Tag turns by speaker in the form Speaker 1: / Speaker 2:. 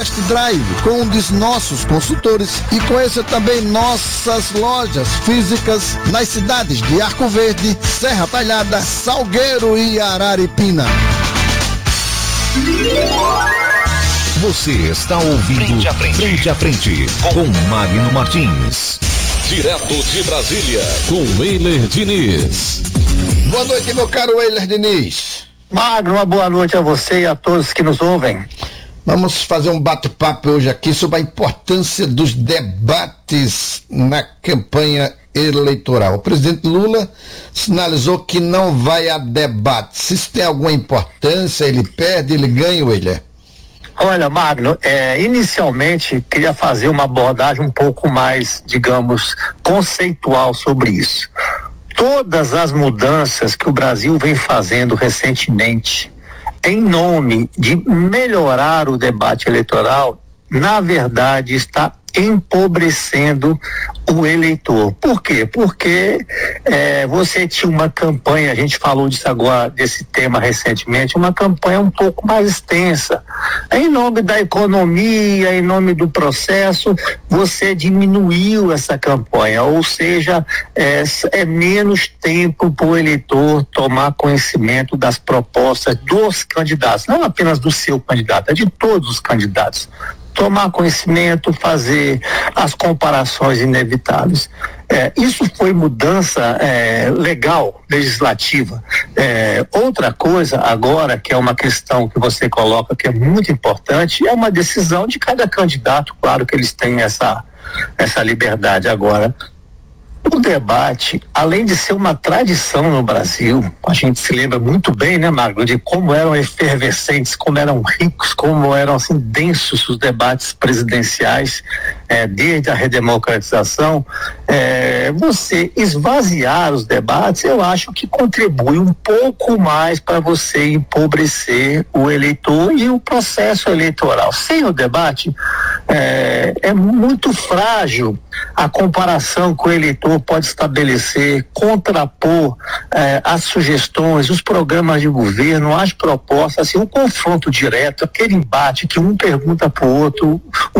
Speaker 1: test drive com um dos nossos consultores e conheça também nossas lojas físicas nas cidades de Arco Verde, Serra Talhada, Salgueiro e Araripina.
Speaker 2: Você está ouvindo Frente a Frente com Magno Martins. Direto de Brasília, com Eiler Diniz.
Speaker 1: Boa noite, meu caro Eiler Diniz.
Speaker 3: Magno, uma boa noite a você e a todos que nos ouvem.
Speaker 1: Vamos fazer um bate-papo hoje aqui sobre a importância dos debates na campanha eleitoral. O presidente Lula sinalizou que não vai a debate. Se isso tem alguma importância, ele perde, ele ganha, Eiler?
Speaker 3: Olha, Magno, inicialmente queria fazer uma abordagem um pouco mais, digamos, conceitual sobre isso. Todas as mudanças que o Brasil vem fazendo recentemente, em nome de melhorar o debate eleitoral, na verdade está empobrecendo o eleitor. Por quê? Porque você tinha uma campanha, a gente falou disso agora, desse tema recentemente, uma campanha um pouco mais extensa. Em nome da economia, em nome do processo, você diminuiu essa campanha, ou seja, é menos tempo para o eleitor tomar conhecimento das propostas dos candidatos, não apenas do seu candidato, é de todos os candidatos. Tomar conhecimento, fazer as comparações inevitáveis. Isso foi mudança legal, legislativa. Outra coisa agora, que é uma questão que você coloca que é muito importante, é uma decisão de cada candidato. Claro que eles têm essa liberdade agora. O debate, além de ser uma tradição no Brasil, a gente se lembra muito bem, né, Magno, de como eram efervescentes, como eram ricos, como eram assim densos os debates presidenciais, desde a redemocratização. Você esvaziar os debates, eu acho que contribui um pouco mais para você empobrecer o eleitor e o processo eleitoral. Sem o debate, é muito frágil a comparação que o eleitor pode estabelecer, contrapor as sugestões, os programas de governo, as propostas, assim, um confronto direto, aquele embate que um pergunta para o outro,